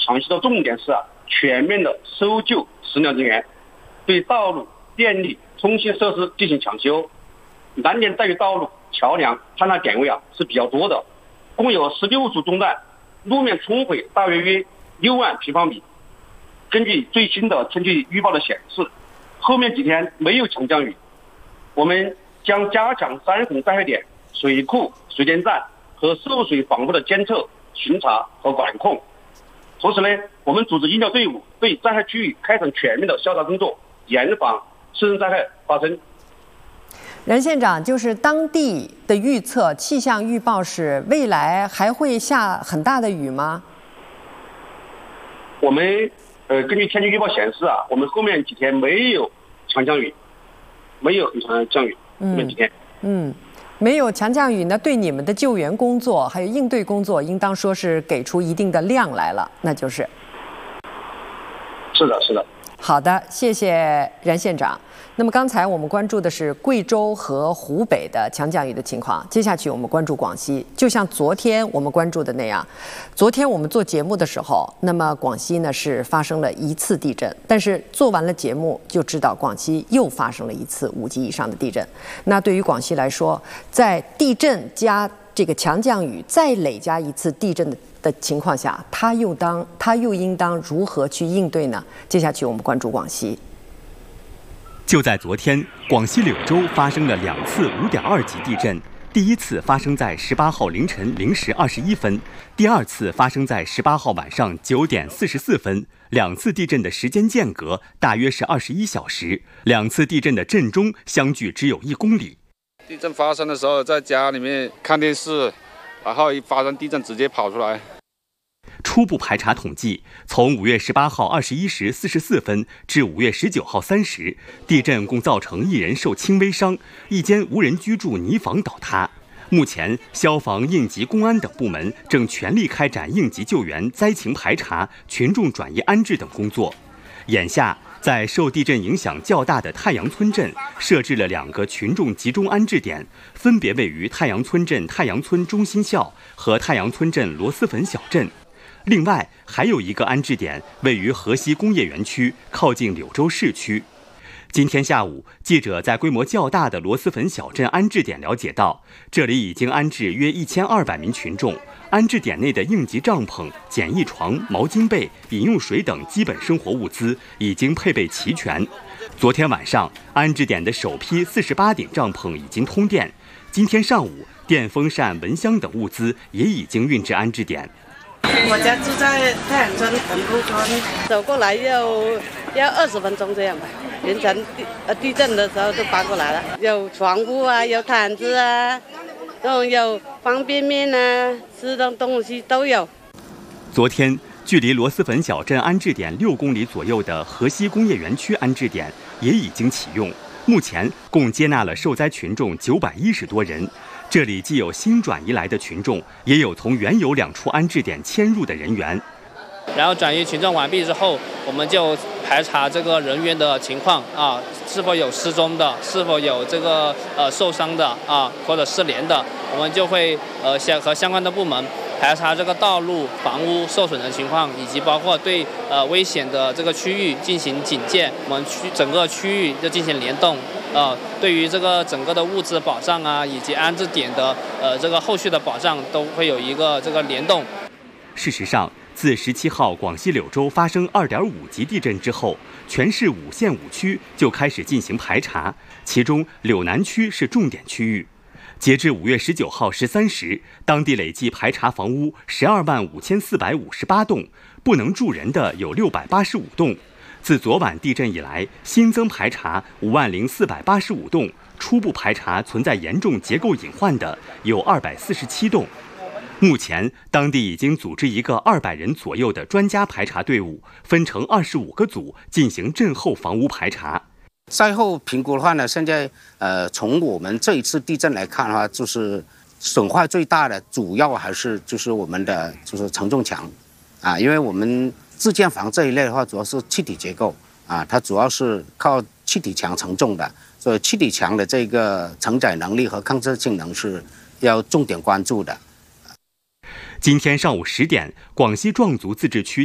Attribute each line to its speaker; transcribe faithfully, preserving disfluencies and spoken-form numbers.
Speaker 1: 长期的重点是啊，全面的搜救食粮人员，对道路、电力、通信设施进行抢修。难点在于道路、桥梁坍塌点位啊是比较多的，共有十六处中断，路面冲毁大约约六万平方米。根据最新的天气预报的显示，后面几天没有强降雨，我们将加强山洪灾害点、水库、水电站和受水房屋的监测、巡查和管控。同时呢，我们组织医疗队伍对灾害区域开展全面的消杀工作，严防次生灾害发生。
Speaker 2: 任县长，就是当地的预测，气象预报是未来还会下很大的雨吗？
Speaker 1: 我们呃根据天气预报显示啊，我们后面几天没有强降雨，没有很强的降雨，后面几天。
Speaker 2: 嗯。嗯没有强降雨呢，对你们的救援工作还有应对工作，应当说是给出一定的量来了，那就是。
Speaker 1: 是的，是的。
Speaker 2: 好的，谢谢任县长。那么刚才我们关注的是贵州和湖北的强降雨的情况，接下去我们关注广西。就像昨天我们关注的那样，昨天我们做节目的时候，那么广西呢是发生了一次地震，但是做完了节目就知道广西又发生了一次五级以上的地震。那对于广西来说，在地震加这个强降雨再累加一次地震的的情况下，它又当它又应当如何去应对呢？接下去我们关注广西。
Speaker 3: 就在昨天，广西柳州发生了两次五点二级地震，第一次发生在十八号凌晨零时二十一分，第二次发生在十八号晚上九点四十四分。两次地震的时间间隔大约是二十一小时，两次地震的震中相距只有一公里。
Speaker 4: 地震发生的时候，在家里面看电视，然后一发生地震直接跑出来。
Speaker 3: 初步排查统计，从五月十八号二十一时四十四分至五月十九号三时，地震共造成一人受轻微伤，一间无人居住泥房倒塌。目前，消防、应急、公安等部门正全力开展应急救援、灾情排查、群众转移安置等工作。眼下，在受地震影响较大的太阳村镇设置了两个群众集中安置点，分别位于太阳村镇太阳村中心校和太阳村镇螺蛳粉小镇。另外，还有一个安置点位于河西工业园区，靠近柳州市区。今天下午，记者在规模较大的螺蛳粉小镇安置点了解到，这里已经安置约一千二百名群众。安置点内的应急帐篷、简易床、毛巾被、饮用水等基本生活物资已经配备齐全。昨天晚上，安置点的首批四十八顶帐篷已经通电。今天上午，电风扇、蚊香等物资也已经运至安置点。
Speaker 5: 我家住在太阳村红沟村，走过来要要二十分钟这样吧。凌晨地呃地震的时候都搬过来了，有床铺啊，有毯子啊，这种有方便面啊，吃的东西都有。
Speaker 3: 昨天，距离螺蛳粉小镇安置点六公里左右的河西工业园区安置点也已经启用，目前共接纳了受灾群众九百一十多人。这里既有新转移来的群众，也有从原有两处安置点迁入的人员。
Speaker 6: 然后转移群众完毕之后，我们就排查这个人员的情况啊，是否有失踪的，是否有这个呃受伤的啊，或者失联的，我们就会呃相和相关的部门排查这个道路、房屋受损的情况，以及包括对呃危险的这个区域进行警戒。我们区整个区域就进行联动。呃，对于这个整个的物资保障啊，以及安置点的呃这个后续的保障，都会有一个这个联动。
Speaker 3: 事实上，自十七号广西柳州发生二点五级地震之后，全市五县五区就开始进行排查，其中柳南区是重点区域。截至五月十九号十三时，当地累计排查房屋十二万五千四百五十八栋，不能住人的有六百八十五栋。自昨晚地震以来，新增排查五万零四百八十五栋，初步排查存在严重结构隐患的有二百四十七栋。目前，当地已经组织一个二百人左右的专家排查队伍，分成二十五个组进行震后房屋排查。
Speaker 7: 灾后评估的话呢，现在呃，从我们这一次地震来看的话，就是损坏最大的，主要还是就是我们的就是承重墙，啊，因为我们自建房这一类的话，主要是气体结构啊，它主要是靠气体墙承重的，所以气体墙的这个承载能力和抗震性能是要重点关注的。
Speaker 3: 今天上午十点，广西壮族自治区